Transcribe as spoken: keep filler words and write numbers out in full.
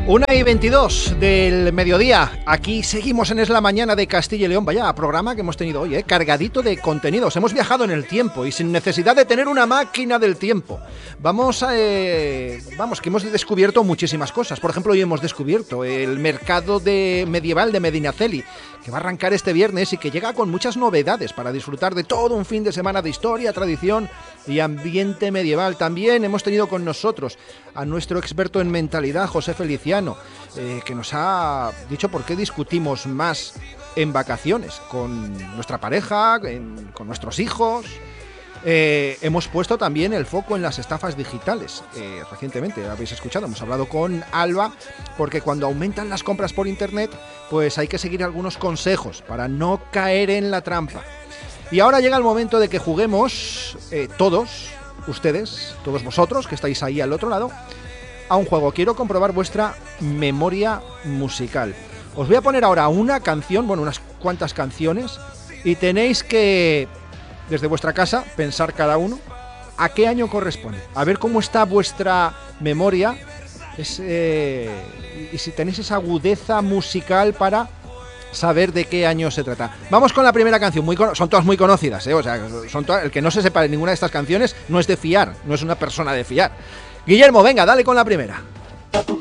una y veintidós del mediodía, aquí seguimos en Es la Mañana de Castilla y León. Vaya programa que hemos tenido hoy, ¿eh? Cargadito de contenidos. Hemos viajado en el tiempo y sin necesidad de tener una máquina del tiempo. Vamos a... Eh, vamos, que hemos descubierto muchísimas cosas. Por ejemplo, hoy hemos descubierto el mercado de medieval de Medinaceli, que va a arrancar este viernes y que llega con muchas novedades para disfrutar de todo un fin de semana de historia, tradición y ambiente medieval. También hemos tenido con nosotros a nuestro experto en mentalidad, José Feliciano, eh, que nos ha dicho por qué discutimos más en vacaciones con nuestra pareja, en, con nuestros hijos. Eh, hemos puesto también el foco en las estafas digitales. Eh, recientemente, habéis escuchado, hemos hablado con Alba, porque cuando aumentan las compras por internet, pues hay que seguir algunos consejos para no caer en la trampa. Y ahora llega el momento de que juguemos eh, todos, ustedes, todos vosotros que estáis ahí al otro lado, a un juego. Quiero comprobar vuestra memoria musical. Os voy a poner ahora una canción, bueno, unas cuantas canciones, y tenéis que, desde vuestra casa, pensar cada uno a qué año corresponde. A ver cómo está vuestra memoria es, eh, y si tenéis esa agudeza musical para saber de qué año se trata. Vamos con la primera canción. Muy son todas muy conocidas, ¿eh? O sea, son todas, el que no se sepa de ninguna de estas canciones no es de fiar, no es una persona de fiar. Guillermo, venga, dale con la primera.